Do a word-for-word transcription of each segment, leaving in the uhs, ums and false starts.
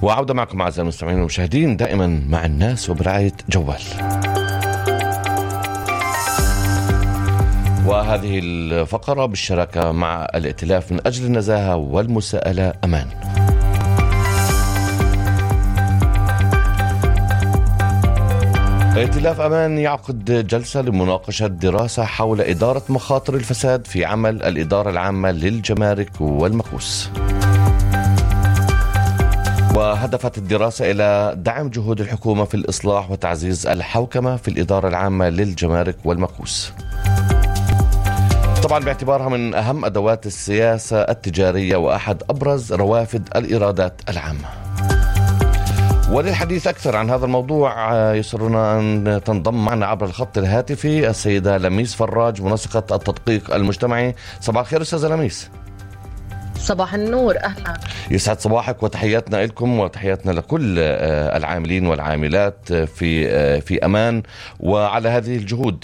وعودة معكم أعزائي المستمعين والمشاهدين دائما مع الناس وبرعاية جوال. وهذه الفقرة بالشراكة مع الائتلاف من أجل النزاهة والمساءلة أمان. ائتلاف أمان يعقد جلسة لمناقشة دراسة حول إدارة مخاطر الفساد في عمل الإدارة العامة للجمارك والمكوس. وهدفت الدراسة إلى دعم جهود الحكومة في الإصلاح وتعزيز الحوكمة في الإدارة العامة للجمارك والمكوس، طبعا باعتبارها من أهم أدوات السياسة التجارية وأحد أبرز روافد الإيرادات العامة. وللحديث أكثر عن هذا الموضوع يسرنا أن تنضم معنا عبر الخط الهاتفي السيدة لميس فراج، منسقة التدقيق المجتمعي. صباح الخير أستاذة لميس. صباح النور، أهلا. يسعد صباحك وتحياتنا لكم وتحياتنا لكل العاملين والعاملات في في أمان وعلى هذه الجهود.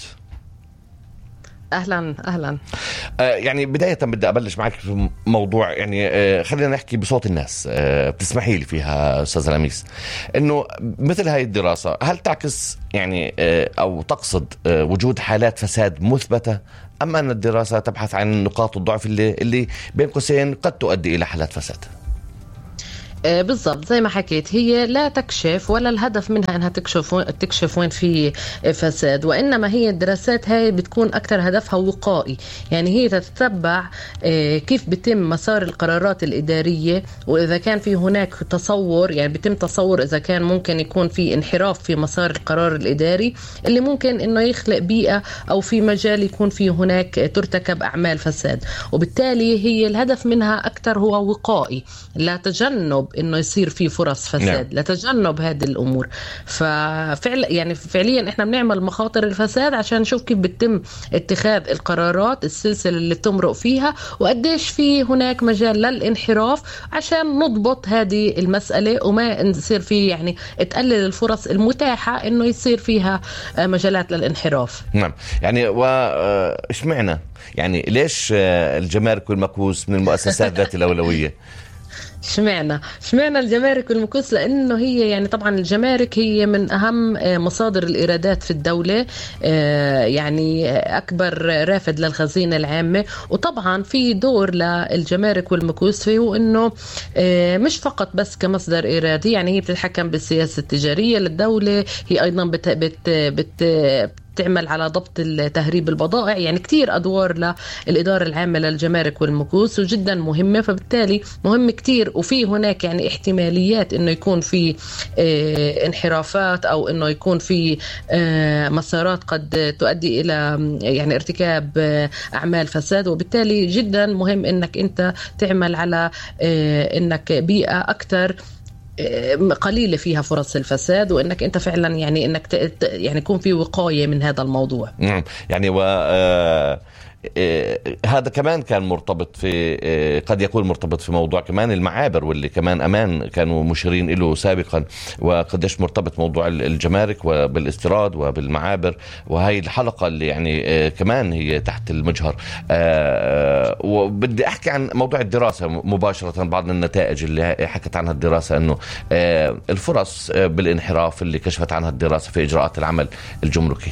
أهلا أهلا. آه يعني بداية بدي أبلش معك في موضوع، يعني آه خلينا نحكي بصوت الناس، آه بتسمحي لي فيها أستاذ لميس، إنه مثل هاي الدراسة هل تعكس يعني آه أو تقصد آه وجود حالات فساد مثبتة، أم أن الدراسة تبحث عن نقاط الضعف اللي اللي بين قوسين قد تؤدي إلى حالات فساد؟ بالضبط زي ما حكيت، هي لا تكشف ولا الهدف منها انها تكشف تكشف وين في فساد، وانما هي الدراسات هاي بتكون اكثر هدفها وقائي، يعني هي تتبع كيف بتم مسار القرارات الاداريه، واذا كان في هناك تصور، يعني بتم تصور اذا كان ممكن يكون في انحراف في مسار القرار الاداري اللي ممكن انه يخلق بيئه او في مجال يكون في هناك ترتكب اعمال فساد، وبالتالي هي الهدف منها اكثر هو وقائي، لا تجنب انه يصير في فرص فساد، لا تجنب هذه الامور. ففعلا يعني فعليا احنا بنعمل مخاطر الفساد عشان نشوف كيف بتم اتخاذ القرارات، السلسله اللي تمرق فيها، وقديش في هناك مجال للانحراف عشان نضبط هذه المساله وما نصير في يعني تقلل الفرص المتاحه انه يصير فيها مجالات للانحراف. نعم، يعني وايش معنى يعني ليش الجمارك والمكوس من المؤسسات ذات الاولويه؟ شمعنا شمعنا الجمارك والمكوس لأنه هي يعني طبعا الجمارك هي من أهم مصادر الإيرادات في الدولة، يعني أكبر رافد للخزينة العامة، وطبعا في دور للجمارك والمكوس فيه أنه مش فقط بس كمصدر إيرادي، يعني هي بتتحكم بالسياسة التجارية للدولة، هي أيضا بت بت بت تعمل على ضبط تهريب البضائع، يعني كتير أدوار للإدارة العامة للجمارك والمكوس وجدا مهمة، فبالتالي مهم كتير، وفي هناك يعني احتماليات إنه يكون في اه انحرافات أو إنه يكون في اه مسارات قد تؤدي إلى يعني ارتكاب اه أعمال فساد، وبالتالي جدا مهم إنك أنت تعمل على اه إنك بيئة أكتر قليلة فيها فرص الفساد، وإنك أنت فعلا يعني إنك ت... يعني يكون في وقاية من هذا الموضوع. نعم، يعني و آه... آه... هذا كمان كان مرتبط في آه... قد يكون مرتبط في موضوع كمان المعابر، واللي كمان أمان كانوا مشيرين له سابقا، وقديش مرتبط موضوع الجمارك وبالاستيراد وبالمعابر، وهي الحلقة اللي يعني آه... كمان هي تحت المجهر. آه... وبدي أحكي عن موضوع الدراسة مباشرة. بعض النتائج اللي حكت عنها الدراسة أنه آه... الفرص آه... بالانحراف اللي كشفت عنها الدراسة في إجراءات العمل الجمركي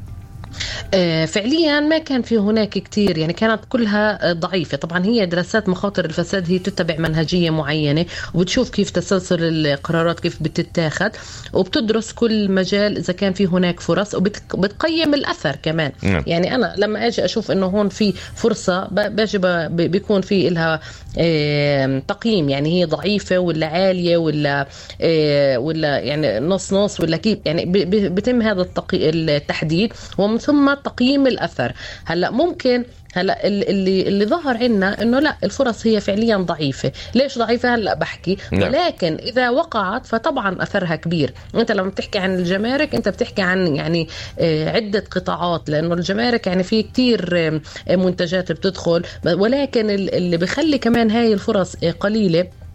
فعليا ما كان في هناك كتير، يعني كانت كلها ضعيفة. طبعا هي دراسات مخاطر الفساد هي تتبع منهجية معينة، وبتشوف كيف تسلسل القرارات كيف بتتاخد، وبتدرس كل مجال إذا كان في هناك فرص، وبتقيم الأثر كمان. م. يعني أنا لما أجي أشوف إنه هون في فرصة باجي بيكون في إلها تقييم، يعني هي ضعيفة ولا عالية ولا ولا يعني نص نص ولا كيف، يعني بيتم هذا التحديد ومن ثم تقييم الأثر. هلأ ممكن هلا اللي اللي ظهر عنا انه لا، الفرص هي فعليا ضعيفه. ليش ضعيفه؟ هلا بحكي، ولكن اذا وقعت فطبعا اثرها كبير. انت لما بتحكي عن الجمارك انت بتحكي عن يعني عده قطاعات، لانه الجمارك يعني في كتير منتجات بتدخل، ولكن اللي بيخلي كمان هاي الفرص قليله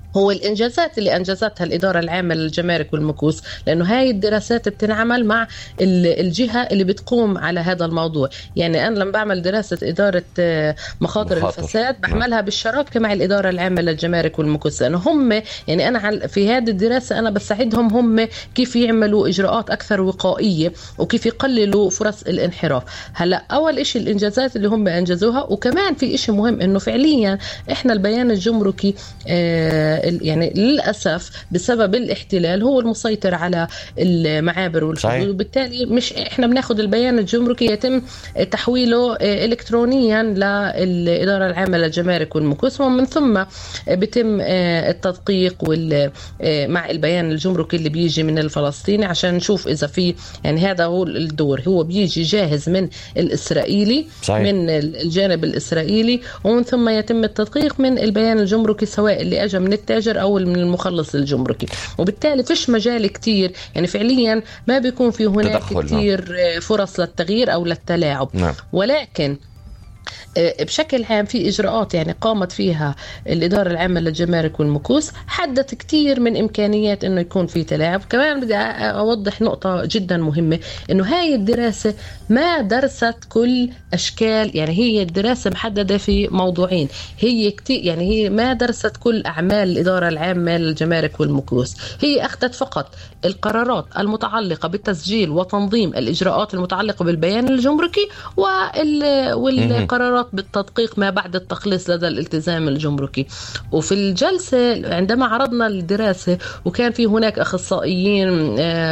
هو الإنجازات اللي أنجزتها الإدارة العامة للجمارك والمكوس، لأنه هاي الدراسات بتنعمل مع الجهة اللي بتقوم على هذا الموضوع. يعني أنا لما بعمل دراسة إدارة مخاطر, مخاطر. الفساد بعملها بالشراكة مع الإدارة العامة للجمارك والمكوس، لأنه هم يعني أنا في هذه الدراسة أنا بساعدهم هم كيف يعملوا إجراءات أكثر وقائية وكيف يقللوا فرص الانحراف. هلأ أول إشي الإنجازات اللي هم أنجزوها، وكمان في إشي مهم إنه فعليا إحنا البيان الجمركي آه يعني للأسف بسبب الاحتلال هو المسيطر على المعابر والحدود، وبالتالي مش إحنا بناخد البيان الجمركي يتم تحويله إلكترونيا للإدارة العامة للجمارك والمكوس، ومن ثم بيتم التدقيق مع البيان الجمركي اللي بيجي من الفلسطيني عشان نشوف إذا في يعني هذا هو الدور، هو بيجي جاهز من الإسرائيلي صحيح. من الجانب الإسرائيلي، ومن ثم يتم التدقيق من البيان الجمركي سواء اللي أجى من التاجر أو من المخلص الجمركي، وبالتالي فيش مجال كتير يعني فعليا ما بيكون في هناك كتير نعم. فرص للتغيير أو للتلاعب نعم. ولكن بشكل عام في إجراءات يعني قامت فيها الإدارة العامة للجمارك والمكوس حدت كتير من إمكانيات إنه يكون في تلاعب. كمان بدي أوضح نقطة جدا مهمة، إنه هاي الدراسة ما درست كل أشكال، يعني هي الدراسة محددة في موضوعين، هي كتير يعني هي ما درست كل أعمال الإدارة العامة للجمارك والمكوس، هي أخذت فقط القرارات المتعلقة بالتسجيل وتنظيم الإجراءات المتعلقة بالبيان الجمركي والقرارات بالتدقيق ما بعد التخليص لدى الالتزام الجمركي. وفي الجلسة عندما عرضنا الدراسة وكان في هناك أخصائيين